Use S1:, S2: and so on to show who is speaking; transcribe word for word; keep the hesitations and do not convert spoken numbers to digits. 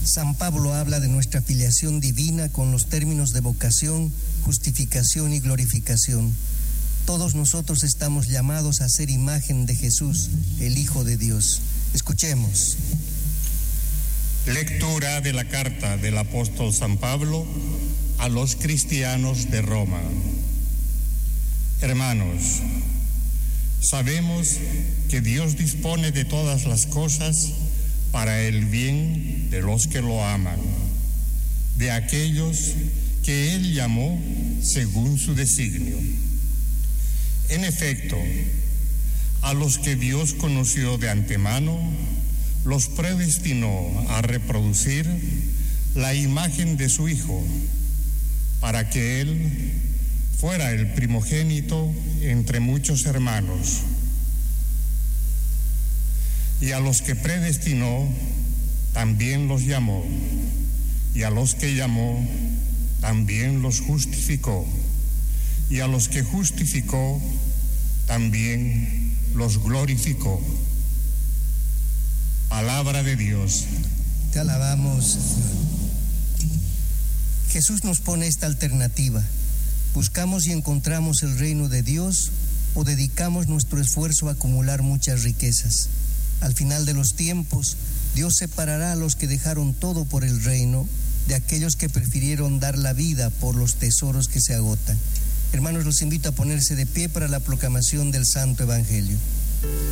S1: San Pablo habla de nuestra filiación divina con los términos de vocación, justificación y glorificación. Todos nosotros estamos llamados a ser imagen de Jesús, el Hijo de Dios. Escuchemos.
S2: Lectura de la carta del apóstol San Pablo a los cristianos de Roma. Hermanos, sabemos que Dios dispone de todas las cosas para el bien de los que lo aman, de aquellos que Él llamó según su designio. En efecto, a los que Dios conoció de antemano, los predestinó a reproducir la imagen de su Hijo, para que Él fuera el primogénito entre muchos hermanos. Y a los que predestinó, también los llamó, y a los que llamó, también los justificó, y a los que justificó, también los glorificó. Palabra de Dios.
S1: Te alabamos, Señor. Jesús nos pone esta alternativa. ¿Buscamos y encontramos el reino de Dios o dedicamos nuestro esfuerzo a acumular muchas riquezas? Al final de los tiempos, Dios separará a los que dejaron todo por el reino de aquellos que prefirieron dar la vida por los tesoros que se agotan. Hermanos, los invito a ponerse de pie para la proclamación del Santo Evangelio.